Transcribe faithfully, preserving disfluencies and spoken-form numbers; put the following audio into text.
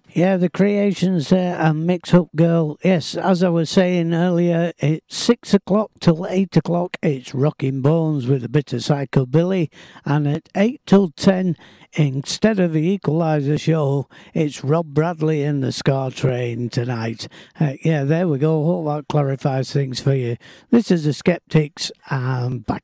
Yeah, the creations there and Mix Up Girl. Yes, as I was saying earlier, it's six o'clock till eight o'clock. It's Rocking Bones with a bit of psychobilly, and at eight till ten, instead of the Equalizer show, it's Rob Bradley and the Scar Train tonight. Uh, yeah, there we go. Hope that clarifies things for you. This is the Skeptics, and back